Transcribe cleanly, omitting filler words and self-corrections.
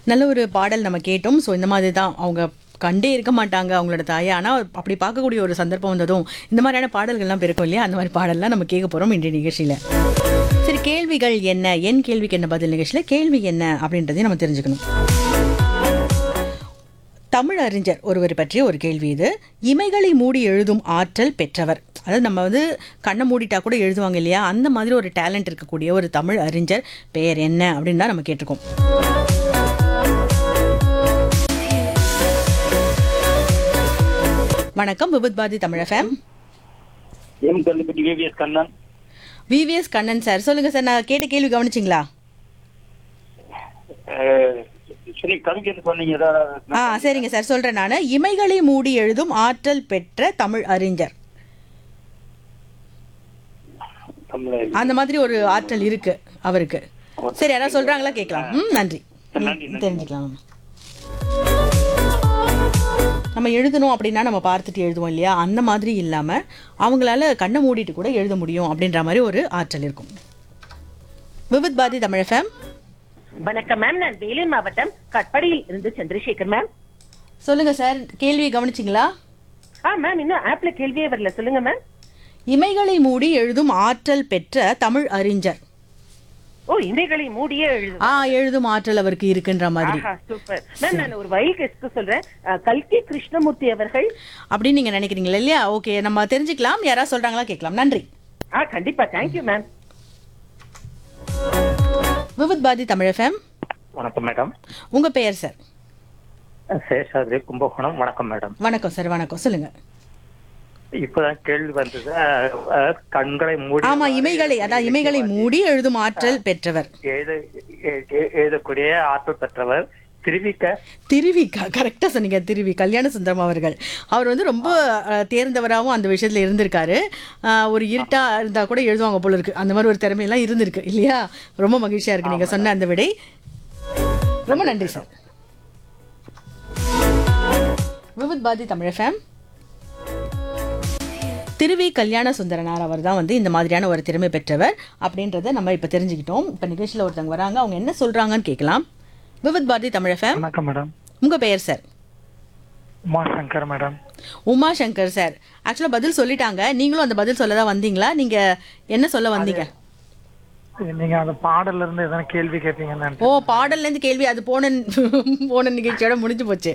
நல்ல ஒரு பாடல் நம்ம கேட்டோம். ஸோ இந்த மாதிரி தான் அவங்க கண்டே இருக்க மாட்டாங்க அவங்களோட தாயை. ஆனால் அப்படி பார்க்கக்கூடிய ஒரு சந்தர்ப்பம் வந்ததும் இந்த மாதிரியான பாடல்கள்லாம் பிறக்கும் இல்லையா? அந்த மாதிரி பாடல்லாம் நம்ம கேட்க போகிறோம் இன்றைய நிகழ்ச்சியில். சரி, கேள்விகள் என்ன, என் கேள்விக்கு என்ன பதில் நிகழ்ச்சியில் கேள்வி என்ன அப்படின்றதையும் நம்ம தெரிஞ்சுக்கணும். தமிழ் அறிஞர் ஒருவர் பற்றிய ஒரு கேள்வி இது. இமைகளை மூடி எழுதும் ஆற்றல் பெற்றவர். அதாவது நம்ம வந்து கண்ணை மூடிட்டா கூட எழுதுவாங்க இல்லையா? அந்த மாதிரி ஒரு டேலண்ட் இருக்கக்கூடிய ஒரு தமிழ் அறிஞர் பெயர் என்ன அப்படின்னு தான் நம்ம கேட்டிருக்கோம். வணக்கம், விபத் Bharathi Tamil FM. VVS Kannan sir, சொல்லுங்க சார். நான் கேட்ட கேள்வி கவனிச்சிங்களா? சரிங்க சார், சொல்றேன் நானு. இமைகளை மூடி எழுதும் ஆற்றல் பெற்ற தமிழ் அறிஞர். அந்த மாதிரி ஒரு ஆற்றல் இருக்கு அவருக்கு. சரி, யாராவது சொல்றாங்களா கேட்கலாம். நன்றி. தெரிஞ்சுக்கலாம். நம்ம எழுதணும் அப்படின்னா நம்ம பார்த்துட்டு எழுதுவோம் இல்லையா? அந்த மாதிரி இல்லாம அவங்களால கண்ணை மூடிட்டு கூட எழுத முடியும் அப்படின்ற மாதிரி ஒரு ஆற்றல் இருக்கும். விபத் பாரதி தமிழ் FM. வணக்கம் மேம், நான் வேலூர் மாவட்டம் கட்படியில் இருந்து சந்திரசேகர் மேம். சொல்லுங்க சார், கேள்வியை கவனிச்சிங்களா? மேம், இன்னும் ஆப்ல கேள்வியே வரல, சொல்லுங்க மேம். இமைகளை மூடி எழுதும் ஆற்றல் பெற்ற தமிழ் அறிஞர். இமைகளை மூடியே எழுதும் ஆற்றல் அவருக்கு இருக்குன்ற மாதிரி. Super ma'am. நான் ஒரு வைல்ட் கெஸ்ட் சொல்றேன், கல்கி கிருஷ்ணமூர்த்தி அவர்கள் அப்படின்னு நீங்க நினைக்கிறீங்களா இல்லையா? ஓகே, நம்ம தெரிஞ்சுக்கலாம். யாரா சொல்றாங்களா கேட்கலாம். நன்றி. கண்டிப்பா, தேங்க்யூ மேம். விபத் பாரதி தமிழ் FM. வணக்கம் மேடம். உங்க பெயர் சார்? சேஷாத்ரி, கும்பகோணம். வணக்கம் மேடம். வணக்கம் சார், வணக்கம். சொல்லுங்க. இப்பதான் கேள்வி வந்தது. கண்களை மூடி, ஆமா, இமைகளை, அதான் இமைகளை மூடி எழுதும் ஆற்றல் பெற்றவர், எழுதக்கூடிய ஆற்றல் பெற்றவர் திருவிக்கா. கரெக்டா சொன்னீங்க. திருவி கல்யாண சுந்தரம் அவர்கள். அவர் வந்து ரொம்ப தேர்ந்தவராகவும் அந்த விஷயத்துல இருந்திருக்காரு. ஒரு இருட்டா இருந்தா கூட எழுதுவாங்க போல இருக்கு. அந்த மாதிரி ஒரு திறமையெல்லாம் இருந்திருக்கு இல்லையா? ரொம்ப மகிழ்ச்சியா இருக்கு நீங்க சொன்ன அந்த விடை. ரொம்ப நன்றி சார். விபத் பாரதி தமிழ் FM. திருவி கல்யாண சுந்தரனார் அவர் தான் வந்து இந்த மாதிரியான ஒரு திறமை பெற்றவர் அப்படின்றத நம்ம இப்ப தெரிஞ்சுக்கிட்டோம். இப்ப நிகழ்ச்சியில ஒருத்தவங்க வராங்க, அவங்க என்ன சொல்றாங்கன்னு கேட்கலாம். விபத் பாரதி தமிழ் FM. வணக்கம் மேடம். உங்க பெயர் sir? Umashankar madam. Umashankar sir, ஆக்சுவலா பதில் சொல்லிட்டாங்க. நீங்களும் அந்த பதில் சொல்லதான் வந்தீங்களா? நீங்க என்ன சொல்ல வந்தீங்க? நீங்க அந்த பாடல்ல இருந்து எதனா கேள்வி கேட்பீங்கன்னு. பாடல்ல இருந்து கேள்வி. அது போன நிகழ்ச்சியோட முடிஞ்சு போச்சு.